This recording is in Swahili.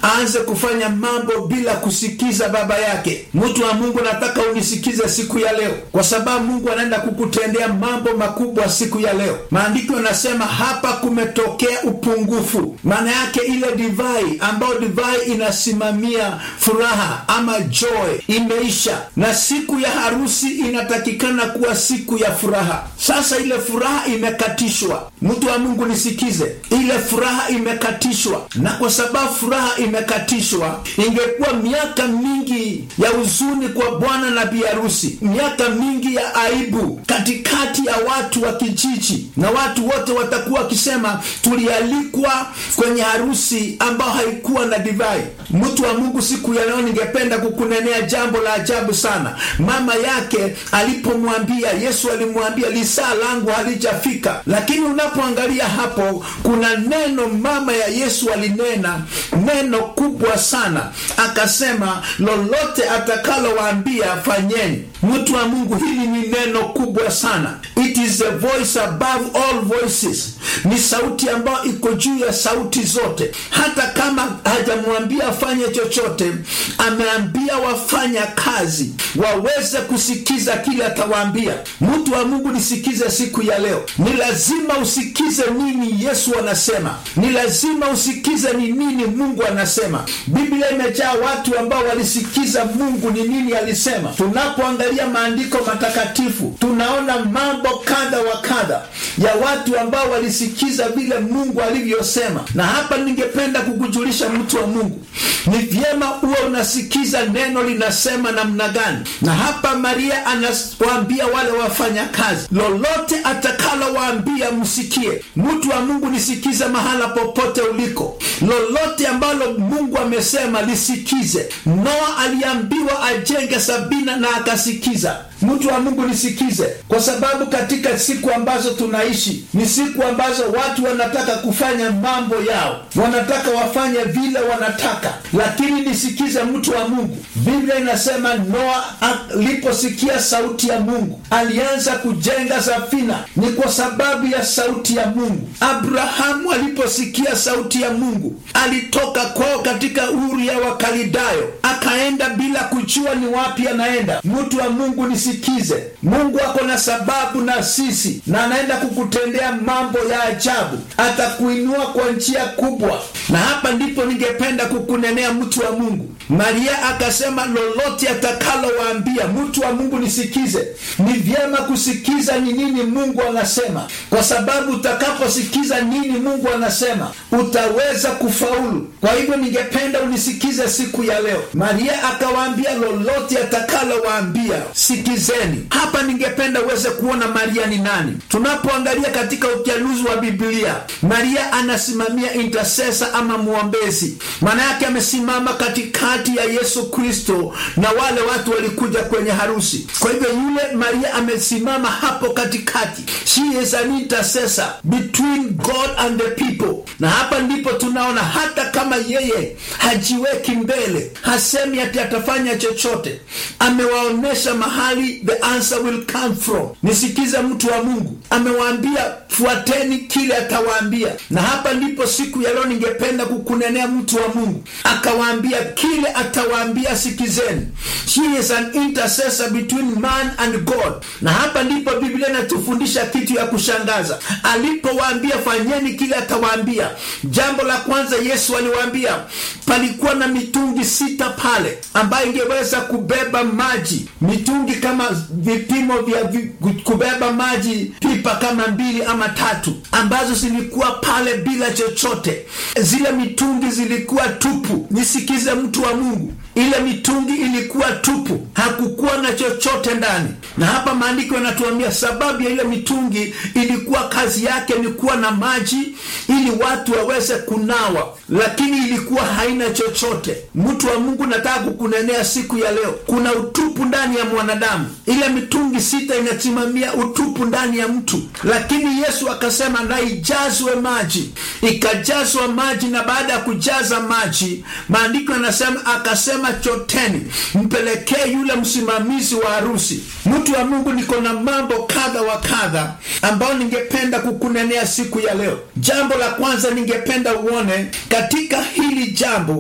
aanze kufanya mambo bila kusikiza baba yake. Mtu wa Mungu, nataka unisikize siku ya leo, kwa sababu Mungu anaenda kukutendea mambo makubwa siku ya leo. Maandiko yanasema hapa kumetokea upungufu. Maana yake ile divai ambayo divai inasimamia furaha ama joy imeisha, na siku ya harusi inatakikana kuwa siku ya furaha. Sasa ile furaha imekatishwa. Mtu wa Mungu nisikize, ile furaha imekatishwa, na kwa sababu furaha imekatishwa, ingekuwa miaka mingi ya huzuni kwa bwana na bi harusi, miaka mingi ya aibu katikati ya watu wa kijiji, na watu wote watakuwa wakisema tulialikwa kwenye harusi ambao haikuwa na divai. Mtu wa Mungu, siku ya leo ningependa kukunenea jambo la ajabu sana. Mama yake alipomwambia, Yesu alimwambia lisaa langu halijafika, lakini unapoangalia hapo kuna neno mama ya Yesu alinena, neno kubwa sana. Akasema lolote atakalowaambia fanyeni. Mtu wa Mungu, hili ni neno kubwa sana. It is a voice above all voices. Ni sauti ambayo iko juu ya sauti zote. Hata kama hajamwambia afanye chochote, ameambia wafanya kazi waweze kusikiza kile atawaambia. Mtu wa Mungu nisikize siku ya leo. Ni lazima usikize nini Yesu anasema. Ni lazima usikize ni nini Mungu anasema. Biblia imejaa watu ambao walisikiza Mungu ni nini alisema. Tunapoangalia maandiko matakatifu, tunaona mambo kadha wa kadha ya watu ambao walisikiza vile Mungu alivyosema. Na hapa ningependa kukujulisha mtu wa Mungu, ni vyema uwe unasikiza neno linasema namna gani. Na hapa Maria anawaambia wale wafanya kazi, lolote atakalowaambia msikie. Mtu wa Mungu nisikize mahala popote uliko. Lolote ambalo Mungu amesema lisikize. Noa aliambiwa ajenge Sabina na akasikiza. Mtu wa Mungu nisikize, kwa sababu katika siku ambazo tunaishi ni siku ambazo watu wanataka kufanya mambo yao, wanataka wafanye vile wanataka. Lakini nisikize mtu wa Mungu, Biblia inasema Noa aliposikia sauti ya Mungu alianza kujenga safina. Ni kwa sababu ya sauti ya Mungu. Abrahamu aliposikia sauti ya Mungu alitoka kwao katika Uru ya Wakalidayo, akaenda bila kujua ni wapi anaenda. Mtu wa Mungu nisikize, Mungu ako na sababu na sisi, na anaenda kukutendea mambo ya ajabu. Atakuinua kwa njia kubwa. Na hapa ndipo ningependa kukunenea mtu wa Mungu. Maria akasema lolote atakalowaambia. Mtu wa Mungu nisikize, ni vyema kusikiza ni nini Mungu anasema, kwa sababu utakaposikiza nini Mungu anasema utaweza kufaulu. Kwa hivyo ningependa unisikize siku ya leo. Maria akawaambia lolote atakalowaambia sikizeni. Hapa ningependa uweze kuona Maria ni nani. Tunapoangalia katika ukianuzi wa Biblia, Maria anasimamia intercessor ama muombezi. Maana yake amesimama katikati ya Yesu Kristo na wale watu walikuja kwenye harusi. Kwa hivyo yule Maria amesimama hapo katikati. She is an intercessor between God and the people. Na hapa ndipo tunaona hata kama yeye hajiweki mbele, hasemi ati atafanya chochote, amewaonesha mahali the answer will come from. Nisikize mtu wa Mungu, amewaambia fuateni kile atawaambia. Na hapa ndipo siku ya leo ningependa kukunenea mtu wa Mungu. Akawaambia kile atawaambia sikizeni. She is an intercessor between man and God. Na hapa ndipo Biblia inatufundisha kitu ya kushangaza. Alipowaambia fanyeni kile atawaambia, jambo la kwanza Yesu aliwaambia, palikuwa na mitungi 6 pale ambayo ingeweza kubeba maji. Mitungi kama vipimo vya kubeba maji, pipa kama 2 ama 3 ambazo zilikuwa pale bila chochote. Zile mitungi zilikuwa tupu. Nisikize mtu wa Mungu, ile mitungi ilikuwa tupu, hakukuwa na chochote ndani. Na hapa maandiko yanatuambia sababu ya ile mitungi ilikuwa kazi yake ni kuwa na maji ili watu waweze kunawa, lakini ilikuwa haina chochote. Mtu wa Mungu, nataka kukunenea siku ya leo, kuna utupu ndani ya mwanadamu. Ile mitungi 6 inasimamia utupu ndani ya mtu, lakini Yesu akasema na ijazwe maji. Ikajazwa maji, na baada ya kujaza maji, maandiko yanasema akasema choteni mpelekee yule msimamizi wa harusi. Mtu wa Mungu, niko na mambo kadha wa kadha ambao ningependa kukunenea siku ya leo. Jambo la kwanza ningependa uone katika hili jambo